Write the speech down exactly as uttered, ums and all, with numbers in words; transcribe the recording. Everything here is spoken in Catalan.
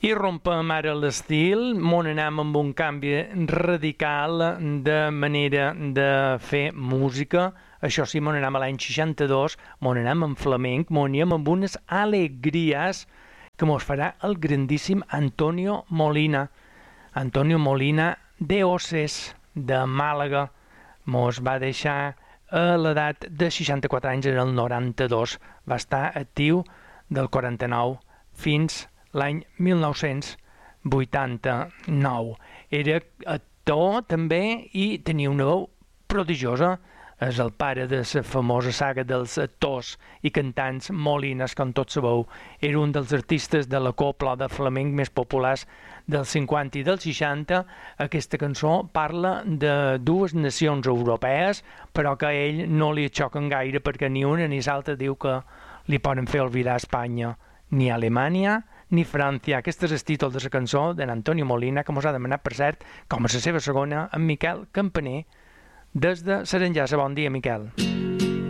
I rompem ara l'estil, mon anem amb un canvi radical de manera de fer música. Això sí, mon anem a l'any seixanta-dos, mon anem amb flamenc, mon anem amb unes alegries que mos farà el grandíssim Antonio Molina. Antonio Molina de Oces, de Màlaga, mos va deixar a l'edat de seixanta-quatre anys, en el noranta-dos. Va estar actiu del quaranta-nou fins l'any mil nou-cents vuitanta-nou. Era actor també i tenia una veu prodigiosa. És el pare de la famosa saga dels actors i cantants Molinas, com tots sabeu. Era un dels artistes de la copla de flamenc més populars dels cinquanta i dels seixanta. Aquesta cançó parla de dues nacions europees, però que a ell no li xoquen gaire perquè ni una ni l'altra diu que li poden fer oblidar Espanya, ni Alemanya ni França. Aquest és el títol de la cançó d'Antonio Molina, que mos ha demanat, per cert, com a la seva segona, en Miquel Campaner, des de Serengassa. Bon dia, Miquel.